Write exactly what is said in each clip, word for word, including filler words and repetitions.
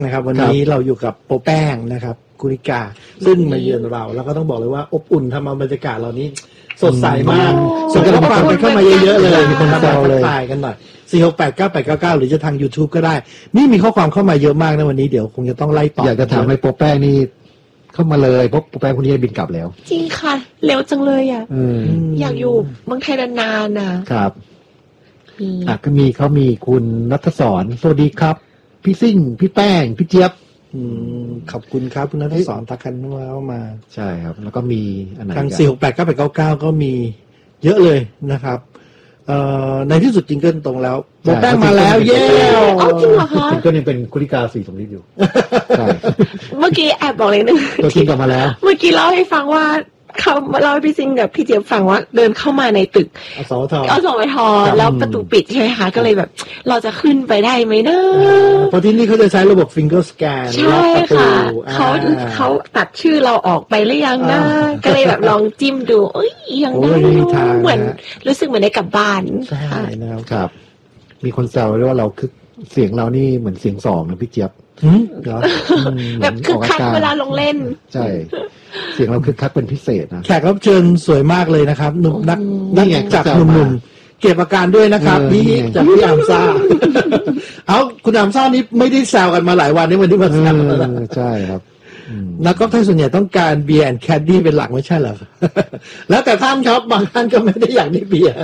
นะครับวันนี้เราอยู่กับโปแป้งนะครับกุริกาซึ่งมาเยือนเราแล้วก็ต้องบอกเลยว่าอบอุ่นทำเอาบรรยากาศเรานี้สดใสมากส่งข้อความกันเข้ามาเยอะๆเลยมีคนแซวเลยถ่ายกันหน่อยสี่ หก แปด เก้า แปด เก้า เก้าหรือจะทาง YouTube ก็ได้นี่มีข้อความเข้ามาเยอะมากนะวันนี้เดี๋ยวคงจะต้องไล่ต่ออยากจะถามให้โปแป้งนี่เข้ามาเลยเพราะโปแป้งคนนี้บินกลับแล้วจริงค่ะเร็วจังเลยอ่ะอยากอยู่เมืองไทยนานๆนะครับอ่ะก็มีเขามีคุณณัฐศรสวัสดีครับพี่ซิ่งพี่แป้งพี่เจี๊ยบขอบคุณครับคุณณัฐศรทักกันว่าเข้ามาใช่ครับแล้วก็มีอันไหนทางสี่ หก แปด เก้า แปด เก้า เก้าก็มีเยอะเลยนะครับในที่สุดจิงเกิลตรงแล้วโปแป้งมาแล้วเย้เอาจริงเหรอคะจิงเกิลยังเป็นคุริกาสีสมฤทธิ์อยู่ใช่เมื่อกี้แอบบอกเลยนึงตัวจริงกลับมาแล้วเมื่อกี้เล่าให้ฟังว่าเขาเล่าให้พี่ซิงกับพี่เจี๊ยบฟังว่าเดินเข้ามาในตึกอสมทอสมทแล้วประตูปิดใช่ไหมคะก็เลยแบบเราจะขึ้นไปได้ไหมเนอะเพราะที่นี่เขาจะใช้ระบบ finger scan ใช่ค่ะเขาเขาตัดชื่อเราออกไปหรือยังนะก็เลยแบบลองจิ้มดูเอ้ยยังได้เหมือนรู้สึกเหมือนได้กลับบ้านใช่นะครับครับมีคนแซวด้วยว่าเราคือเสียงเรานี่เหมือนเสียงสองนะพี่เจี๊ยบแบบคึกคักเวลาลงเล่นใช่เสียงเราคึกคักเป็นพิเศษนะแขกรับเชิญสวยมากเลยนะครับหนุ่มนักนักจากหนุ่มๆเก็บอาการด้วยนะครับนี่จากพี่อามซ่าเอาคุณอามซ่านี้ไม่ได้แซวกันมาหลายวันนี้วันนี้มาแซวใช่ครับนักกอล์ฟไทยส่วนใหญ่ต้องการเบียร์แอนด์แคดดี้เป็นหลักไม่ใช่เหรอแล้วแต่ท่านครับบางท่านก็ไม่ได้อยากได้เบียร์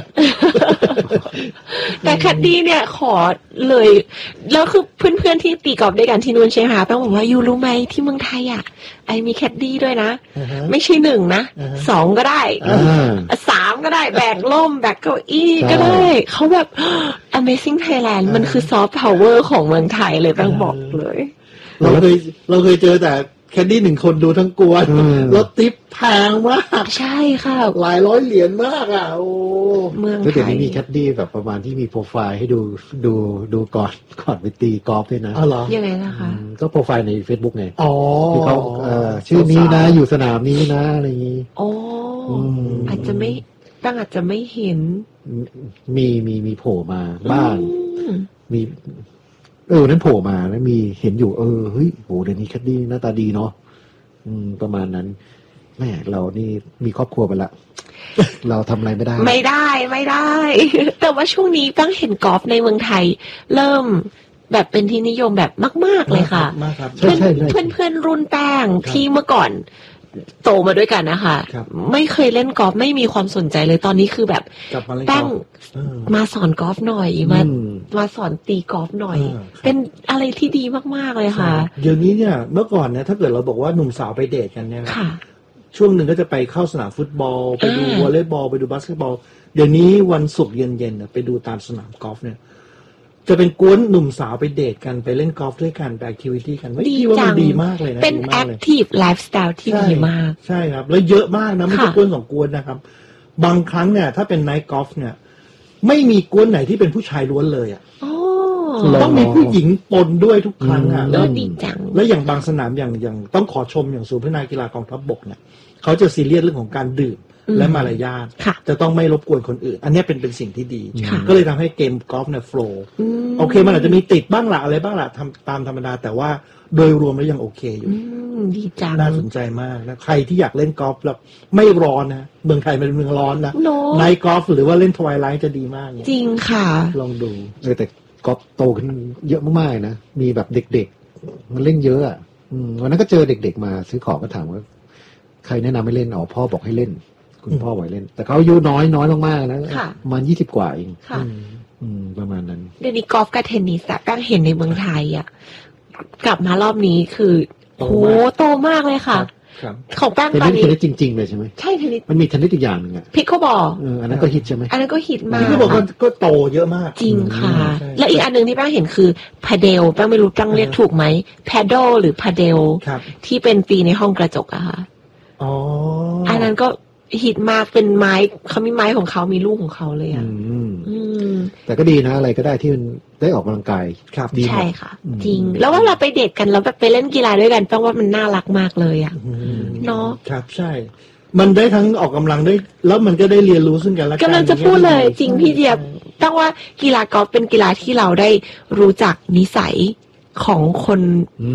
แต่แคดดี้เนี่ยขอเลยแล้วคือเพื่อนๆที่ตีกอล์ฟด้วยกันที่นู่นใช่ไหมคะแป้งบอกว่ายูรู้ไหมที่เมืองไทยอ่ะไอมีแคดดี้ด้วยนะไม่ใช่หนึ่งนะสองก็ได้สามก็ได้แบกล่มแบกเก้าอี้ก็ได้เขาแบบ Amazing Thailand มันคือซอฟต์พาวเวอร์ของเมืองไทยเลยแป้งบอกเลยเราเคยเราเคยเจอแต่แคดดี้หนึ่งคนดูทั้งกวนรถทิปแพงมากใช่ค่ะหลายร้อยเหรียญมากอ่ะโอ้เมืองไทยก็เดี๋ยวนี้มีแคดดี้แบบประมาณที่มีโปรไฟล์ให้ดูดูดูก่อนก่อนไปตีกอล์ฟด้วยนะอ๋อเหรอยังไงนะคะก็โปรไฟล์ใน Facebook ไงอ๋อที่เขาเอ่อชื่อนี้นะอยู่สนามนี้นะอะไรอย่างงี้อ๋ออาจจะไม่ตั้งอาจจะไม่เห็นมีมีมีโผล่มาบ้างมีเออนั้นโผล่มาแล้วมีเห็นอยู่เออเฮ้ยโหเดี๋ยวนี้แคดดี้หน้าตาดีเนาะอืมประมาณนั้นแม่เรานี่มีครอบครัวไปละ เราทำอะไรไม่ได้ไม่ได้ไม่ได้ แต่ว่าช่วงนี้ตั้งเห็นกอล์ฟในเมืองไทยเริ่มแบบเป็นที่นิยมแบบมากๆเลยค่ะเพื่อนเพื่อนเพื่อนรุ่นแป้งที่เมื่อก่อนโตมาด้วยกันนะคะไม่เคยเล่นกอล์ฟไม่มีความสนใจเลยตอนนี้คือแบบแป้งมาสอนกอล์ฟหน่อยมามาสอนตีกอล์ฟหน่อยเป็นอะไรที่ดีมากๆเลยค่ะเดี๋ยวนี้เนี่ยเมื่อก่อนเนี่ยถ้าเกิดเราบอกว่าหนุ่มสาวไปเดทกันเนี่ยช่วงหนึ่งก็จะไปเข้าสนามฟุตบอลไปดูวอลเลย์บอลไปดูบาสเกตบอลเดี๋ยวนี้วันศุกร์เย็นๆไปดูตามสนามกอล์ฟเนี่ยจะเป็นกวนหนุ่มสาวไปเดทกันไปเล่นกอล์ฟด้วยกันไปแอคทิวิตี้กันไม่ดีว่ามันดีมากเลยนะเป็นแอคทีฟไลฟ์สไตล์ที่ดีมากใช่ครับแล้วเยอะมากนะไม่ใช่กวนสองกวนนะครับบางครั้งเนี่ยถ้าเป็นไนท์กอล์ฟเนี่ยไม่มีกวนไหนที่เป็นผู้ชายล้วนเลยอ่ะต้องมีผู้หญิงปนด้วยทุกครั้งอ่ะแล้วดีจังแล้วอย่างบางสนามอย่างอย่างต้องขอชมอย่างศูนย์พัฒนากีฬากองทัพบกเนี่ยเขาจะซีเรียสเรื่องของการดื่มและมารยาทจะต้องไม่รบกวนคนอื่นอันนี้เป็นเป็นสิ่งที่ดีก็เลยทำให้เกมกอล์ฟเนี่ยโฟล์โอเคมันอาจจะมีติดบ้างละอะไรบ้างละทำตามธรรมดาแต่ว่าโดยรวมแล้วยังโอเคอยู่ดีจังน่าสนใจมากนะใครที่อยากเล่นกอล์ฟแล้วไม่ร้อนนะเมืองไทยเป็นเมืองร้อนนะไนท์กอล์ฟหรือว่าเล่นทวายไลท์จะดีมากจริงค่ะลองดูเออแต่กอล์ฟโตขึ้นเยอะมากๆนะมีแบบเด็กๆมันเล่นเยอะอ่ะวันนั้นก็เจอเด็กๆมาซื้อของก็ถามว่าใครแนะนำให้เล่นอ๋อพ่อบอกให้เล่นคุณพ่อไหวเล่นแต่เขาอายุน้อยน้อยมากๆนะประมาณยี่สิบกว่าเองประมาณนั้นเดี๋ยวนี้กอล์ฟกับเทนนิสอะแป้งเห็นในเมืองไทยอะกลับมารอบนี้คือโหโตมากเลยค่ะของแป้งตอนนี้เทนนิสจริงๆเลยใช่ไหมใช่เทนนิสมันมีเทนนิสอีกอย่างนึงอะพิกเกิลบอลอันนั้นก็ฮิตใช่ไหมอันนั้นก็ฮิตมากพิกเกิลบอลก็โตเยอะมากจริงค่ะและอีกอันนึงที่แป้งเห็นคือพาเดลแป้งไม่รู้ตั้งเรียกถูกไหมพาดลหรือพาเดลที่เป็นตีในห้องกระจกอะค่ะอ๋ออันนั้นก็ฮิตมากเป็นไม้เขามีไม้ของเขามีลูกของเขาเลยอ่ะแต่ก็ดีนะอะไรก็ได้ที่มันได้ออกกำลังกายครับใช่ค่ะจริงแล้วว่าเราไปเดทกันแล้วแบบไปเล่นกีฬาด้วยกันแปลว่ามันน่ารักมากเลยอ่ะเนาะครับใช่มันได้ทั้งออกกำลังได้แล้วมันก็ได้เรียนรู้ซึ่งกันและกันกำลังจะพูดเลยจริงพี่เจี๊ยบต้องว่ากีฬากอล์ฟเป็นกีฬาที่เราได้รู้จักนิสัยของคน